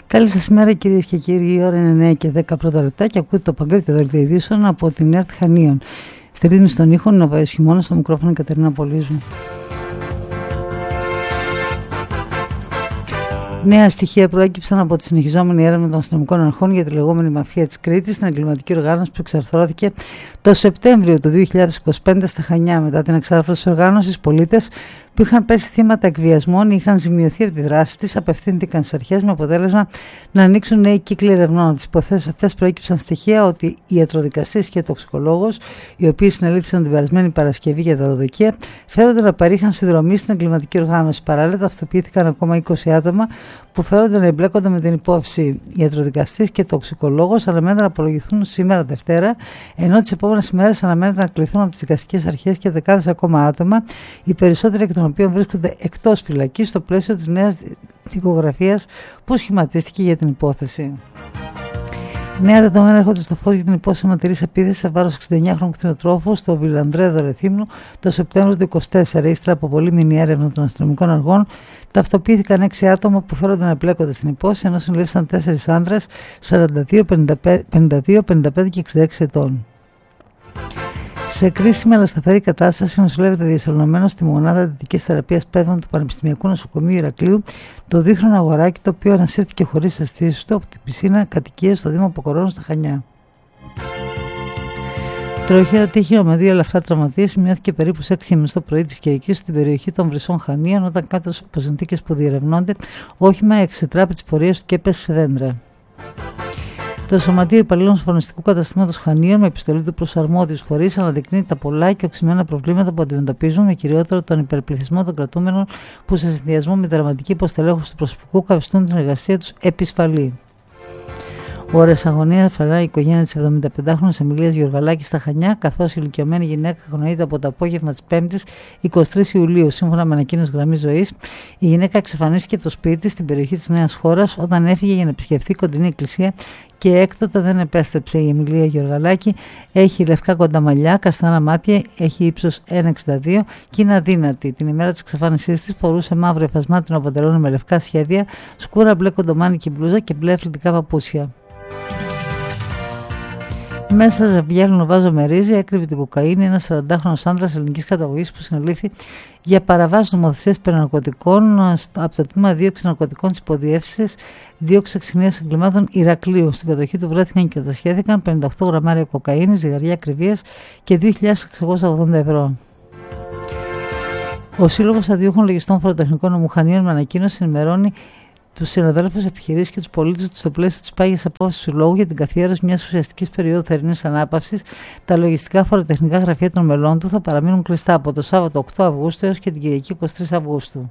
Καλή σας ημέρα κυρίες και κύριοι, η ώρα είναι 9 και 10 πρώτα λεπτά και ακούτε το Παγκρίτιο Δελτίο Ειδήσεων από την ΕΡΤ Χανίων. Στη ρύθμιση των ήχων είναι ο Βάιος Χειμώνας, στο μικρόφωνο η Κατερίνα Πολύζου. Νέα στοιχεία προέκυψαν από τη συνεχιζόμενη έρευνα των αστυνομικών αρχών για τη λεγόμενη μαφία της Κρήτης, την εγκληματική οργάνωση που εξαρθρώθηκε το Σεπτέμβριο του 2025 στα Χανιά. Μετά την εξάρθρωση της οργάνωσης, πολίτες που είχαν πέσει θύματα εκβιασμών ή είχαν ζημιωθεί από τη δράση της απευθύνθηκαν στις αρχές με αποτέλεσμα να ανοίξουν νέοι κύκλοι ερευνών. Τις υποθέσεις αυτές προέκυψαν στοιχεία ότι η ιατροδικαστής και τοξικολόγος, οι οποίοι συνελήφθησαν την περασμένη Παρασκευή για δωροδοκία, φέρονται να παρήχαν συνδρομή στην εγκληματική οργάνωση. Παράλληλα, ταυτοποιήθηκαν ακόμα 20 άτομα που φέρονται να εμπλέκονται με την υπόθεση. Οι ιατροδικαστής και τοξικολόγος αναμένεται να απολογηθούν σήμερα Δευτέρα, ενώ τις επόμενες ημέρες αναμένεται να κληθούν από τις δικαστικές αρχές και δεκάδες ακόμα άτομα, οι περισσότεροι εκ των οποίων βρίσκονται εκτός φυλακής στο πλαίσιο της νέας δικογραφίας που σχηματίστηκε για την υπόθεση. Νέα δεδομένα έρχονται στο φως για την υπόθεση αιματηρής επίθεσης σε βάρος 69χρονου κτηνοτρόφου στο Βιλανδρέδο Ρεθύμνου το Σεπτέμβριο του 2024. Ύστερα από πολύμηνη έρευνα των αστυνομικών αργών, ταυτοποιήθηκαν 6 άτομα που φέρονται να εμπλέκονται στην υπόθεση, ενώ συνελήφθησαν 4 άνδρες 42, 55 και 66 ετών. Σε κρίσιμη αλλά σταθερή κατάσταση νοσηλεύεται διασωληνωμένο στη μονάδα δυτικής θεραπείας παιδών του Πανεπιστημιακού Νοσοκομείου Ηρακλείου το δίχρονο αγοράκι, το οποίο ανασύρθηκε χωρίς αισθήσεις του από την πισίνα κατοικίας στο Δήμο Αποκορώνου στα Χανιά. Τροχαίο ατύχημα με 2 ελαφρά τραυματίες σημειώθηκε περίπου στις 6:30 το πρωί της Κυριακής στην περιοχή των Βρυσών Χανίων, όταν κάτω από συνθήκες που διερευνώνται, όχημα εξετράπη τις πορείες του και έπεσε σε δέντρα. Το Σωματείο Υπαλλήλων Σοφρονιστικού Καταστήματος Χανίων, με επιστολή του προς αρμόδιους φορείς, αναδεικνύει τα πολλά και οξυμένα προβλήματα που αντιμετωπίζουν, με κυριότερο τον υπερπληθυσμό των κρατούμενων που, σε συνδυασμό με δραματική υποστελέχωση του προσωπικού, καθιστούν την εργασία τους επισφαλή. Ώρες αγωνίας φερνάει η οικογένεια της 75χρονης Εμιλίας Γεωργαλάκη στα Χανιά, καθώς η ηλικιωμένη γυναίκα αγνοείται από το απόγευμα της 5ης 23 Ιουλίου. Σύμφωνα με ανακοίνωση γραμμής ζωής, η γυναίκα εξαφανίστηκε από το σπίτι της στην περιοχή της Νέας Χώρας όταν έφυγε για να επισκεφθεί κοντινή εκκλησία και έκτοτε δεν επέστρεψε. Η Εμιλία Γεωργαλάκη έχει λευκά κοντά μαλλιά, καστάνα μάτια, έχει ύψος 1,62 και είναι αδύνατη. Την ημέρα της εξαφάνισής της φορούσε μαύρο εφασμάτινο παντελόνι με λευκά σχέδια, σκούρα μπλε κοντομάνικη μπλούζα και μπλε αθλητικά παπούτσια. Μέσα σε βιάγνο βάζο με ρύζι έκρυβε την κοκαίνη ένας 40χρονος άνδρας ελληνικής καταγωγής που συνελήφθη για παραβάσεις νομοθεσίας περί ναρκωτικών από το τμήμα δίωξης ναρκωτικών της υποδιεύσης δίωξης εξηνίας εγκλημάτων Ηρακλείου. Στην κατοχή του βρέθηκαν και κατασχέθηκαν 58 γραμμάρια κοκαίνης, ζυγαριά ακριβίας και 2.680 ευρώ. Ο Σύλλογος Αδιούχων Λογιστών Φοροτεχνικών Ομοχανίων με ανακοίνωση ενημερώνει τους συναδέλφους επιχειρήσεις και τους πολίτες στο πλαίσιο της πάγιας απόφασης του Συλλόγου για την καθιέρωση μιας ουσιαστικής περίοδου θερινής ανάπαυσης. Τα λογιστικά φοροτεχνικά γραφεία των μελών του θα παραμείνουν κλειστά από το Σάββατο 8 Αυγούστου έως και την Κυριακή 23 Αυγούστου.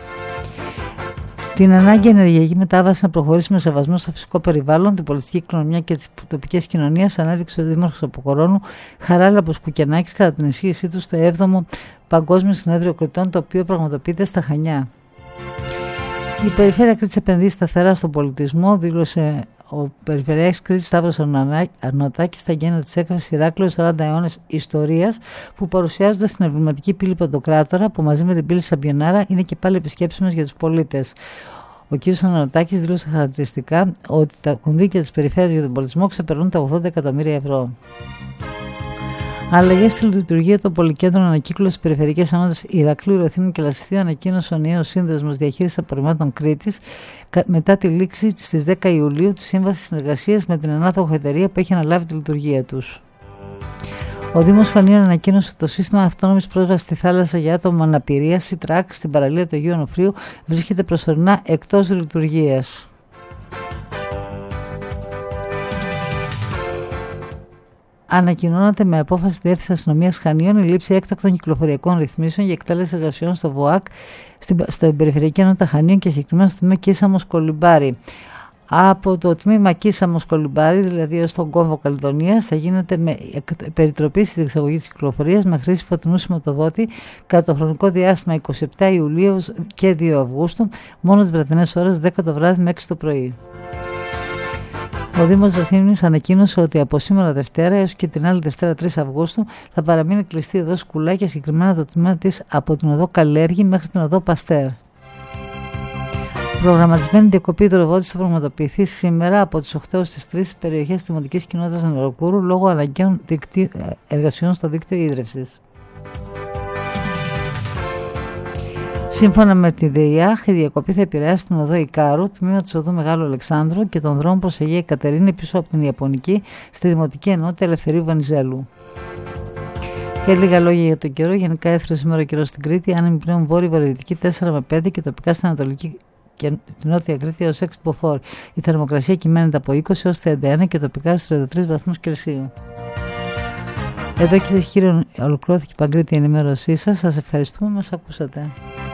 Την ανάγκη ενεργειακή μετάβαση να προχωρήσει με σεβασμό στο φυσικό περιβάλλον, την πολιτιστική κληρονομιά και τις τοπικές κοινωνίες ανέδειξε ο Δήμαρχος Αποκορώνου Χαράλαμπος Κουκιανάκης κατά την εισήγησή του στο 7ο Παγκόσμιο Συνέδριο Κριτών, το οποίο πραγματοποιείται στα Χανιά. Η Περιφέρεια Κρήτης επενδύει σταθερά στον πολιτισμό, δήλωσε ο Περιφερειάρχης Κρήτης Σταύρος Αρνοτάκης στα γέννα της έκφρασης Ηράκλειο 40 αιώνες ιστορίας, που παρουσιάζονται στην εμβληματική πύλη Παντοκράτορα, που μαζί με την πύλη Σαμπιονάρα είναι και πάλι επισκέψιμος για τους πολίτες. Ο κ. Αρνοτάκης δήλωσε χαρακτηριστικά ότι τα κονδύλια της Περιφέρειας για τον πολιτισμό ξεπερνούν τα 80 εκατομμύρια ευρώ. Αλλαγές στη λειτουργία των πολυκέντρων ανακύκλωσης της Περιφερειακής Ενότητας Ηρακλείου, Ρεθύμνου και Λασιθίου ανακοίνωσε ο νέος Σύνδεσμος Διαχείρισης Απορριμμάτων Κρήτης μετά τη λήξη στις 10 Ιουλίου της Σύμβασης Συνεργασίας με την ανάδοχο εταιρεία που έχει αναλάβει τη λειτουργία τους. Ο Δήμος Χανίων ανακοίνωσε ότι το σύστημα αυτόνομης πρόσβασης στη θάλασσα για άτομα με αναπηρία, ΣΥΤΡΑΚ, στην παραλία του Αγίου Ονοφρίου βρίσκεται προσωρινά εκτός λειτουργίας. Ανακοινώνεται με απόφαση Διεύθυνσης Αστυνομίας Χανίων η λήψη έκτακτων κυκλοφοριακών ρυθμίσεων για εκτέλεση εργασιών στο ΒΟΑΚ στην Περιφερειακή Ενότητα Χανίων και συγκεκριμένα στο τμήμα Κίσαμος Κολυμπάρι. Από το τμήμα Κίσαμος Κολυμπάρι, δηλαδή ως τον κόμβο Καλλιδονίας, θα γίνεται με περιτροπή στη διεξαγωγή της κυκλοφορίας με χρήση φωτεινού σηματοδότη κατά το χρονικό διάστημα 27 Ιουλίου και 2 Αυγούστου, μόνο τις βραδινές ώρες 10 το βράδυ με 6 το πρωί. Ο Δήμος Ρεθύμνης ανακοίνωσε ότι από σήμερα Δευτέρα έως και την άλλη Δευτέρα 3 Αυγούστου θα παραμείνει κλειστή οδός Σκουλάκια, συγκεκριμένα το τμήμα της από την οδό Καλλέργη μέχρι την οδό Παστέρ. Προγραμματισμένη διακοπή υδροβότησης θα πραγματοποιηθεί σήμερα από τις 8 έως τις 3 στις περιοχές της Δημοτικής Κοινότητας Νεροκούρου λόγω αναγκαίων εργασιών στο δίκτυο ίδρυυσης. Σύμφωνα με τη ΔΕΙΑΧ, η διακοπή θα επηρεάσει την οδό Ικάρου, τμήμα της οδού Μεγάλου Αλεξάνδρου και τον δρόμο προς Αγία Κατερίνη πίσω από την Ιαπωνική στη Δημοτική Ενότητα Ελευθερίου Βανιζέλου. Και λίγα λόγια για τον καιρό. Γενικά έθριο σήμερα ο καιρός στην Κρήτη, άνεμοι πνέουν βόρειο-βορειοδυτική 4 με 5 και τοπικά στην Ανατολική και την Νότια Κρήτη έως 6 μποφόρ. Η θερμοκρασία κυμαίνεται από 20 έως 31 και τοπικά στους 33 βαθμούς Κελσίου. Εδώ, κυρίες και κύριοι, ολοκληρώθηκε η Παγκρίτια ενημέρωσή σας. Σας ευχαριστούμε που μας ακούσατε.